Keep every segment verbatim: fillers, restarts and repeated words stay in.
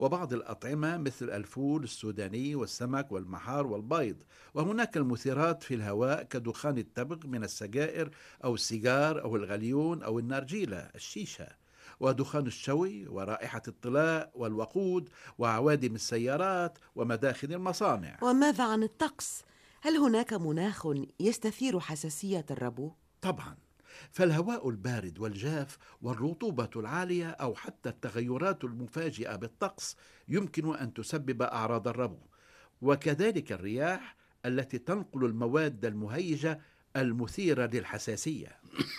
وبعض الأطعمة مثل الفول السوداني والسمك والمحار والبيض. وهناك المثيرات في الهواء كدخان التبغ من السجائر أو السيجار أو الغليون أو النارجيلة الشيشة، ودخان الشوي ورائحة الطلاء والوقود وعوادم السيارات ومداخن المصانع. وماذا عن الطقس؟ هل هناك مناخ يستثير حساسية الربو؟ طبعا، فالهواء البارد والجاف والرطوبة العالية أو حتى التغيرات المفاجئة بالطقس يمكن أن تسبب أعراض الربو، وكذلك الرياح التي تنقل المواد المهيجة المثيرة للحساسية.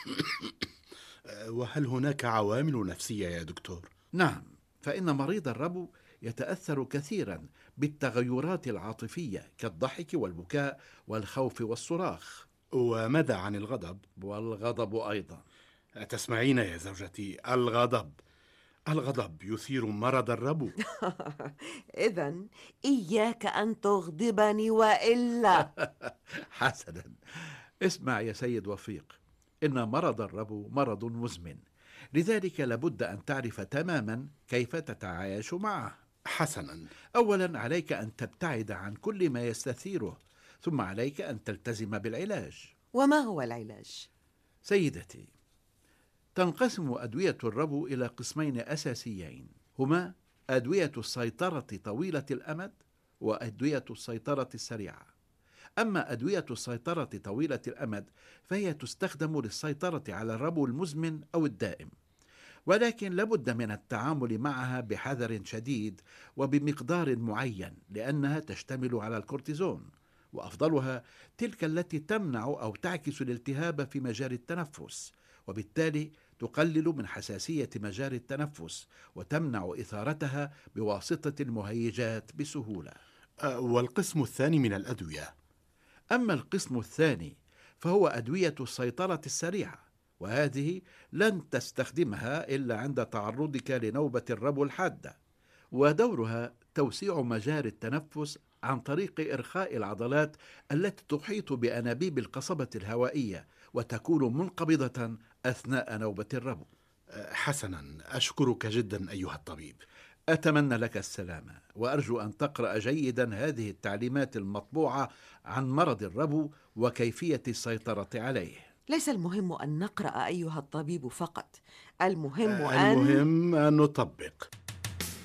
وهل هناك عوامل نفسية يا دكتور؟ نعم، فإن مريض الربو يتأثر كثيرا بالتغيرات العاطفية كالضحك والبكاء والخوف والصراخ. وماذا عن الغضب؟ والغضب أيضا. تسمعين يا زوجتي، الغضب الغضب يثير مرض الربو. إذن إياك أن تغضبني وإلا. حسنا، اسمع يا سيد وفيق، إن مرض الربو مرض مزمن، لذلك لابد أن تعرف تماما كيف تتعايش معه. حسنا. أولا، عليك أن تبتعد عن كل ما يستثيره، ثم عليك أن تلتزم بالعلاج. وما هو العلاج؟ سيدتي، تنقسم أدوية الربو إلى قسمين أساسيين، هما أدوية السيطرة طويلة الأمد وأدوية السيطرة السريعة. أما أدوية السيطرة طويلة الأمد فهي تستخدم للسيطرة على الربو المزمن أو الدائم، ولكن لابد من التعامل معها بحذر شديد وبمقدار معين، لأنها تشتمل على الكورتيزون، وأفضلها تلك التي تمنع أو تعكس الالتهاب في مجاري التنفس، وبالتالي تقلل من حساسية مجاري التنفس وتمنع إثارتها بواسطة المهيجات بسهولة. أه، والقسم الثاني من الأدوية؟ أما القسم الثاني فهو أدوية السيطرة السريعة، وهذه لن تستخدمها إلا عند تعرضك لنوبة الربو الحادة، ودورها توسيع مجاري التنفس عن طريق إرخاء العضلات التي تحيط بأنابيب القصبة الهوائية وتكون منقبضة أثناء نوبة الربو. أه، حسنا، أشكرك جدا أيها الطبيب. أتمنى لك السلامة، وأرجو أن تقرأ جيدا هذه التعليمات المطبوعة عن مرض الربو وكيفية السيطرة عليه. ليس المهم أن نقرأ أيها الطبيب فقط، المهم أه، أن المهم أن نطبق.